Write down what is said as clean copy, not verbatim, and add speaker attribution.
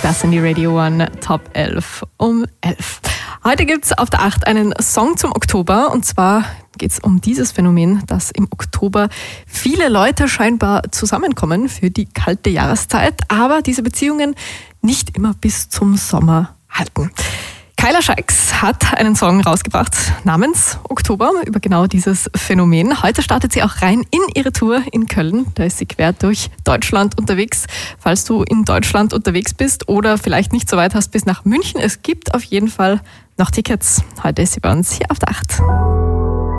Speaker 1: Das sind die Radio One Top 11 um 11. Heute gibt es auf der 8 einen Song zum Oktober, und zwar geht es um dieses Phänomen, dass im Oktober viele Leute scheinbar zusammenkommen für die kalte Jahreszeit, aber diese Beziehungen nicht immer bis zum Sommer halten. Kyla Scheiks hat einen Song rausgebracht namens Oktober über genau dieses Phänomen. Heute startet sie auch rein in ihre Tour in Köln. Da ist sie quer durch Deutschland unterwegs. Falls du in Deutschland unterwegs bist oder vielleicht nicht so weit hast bis nach München, es gibt auf jeden Fall noch Tickets. Heute ist sie bei uns hier auf der 8.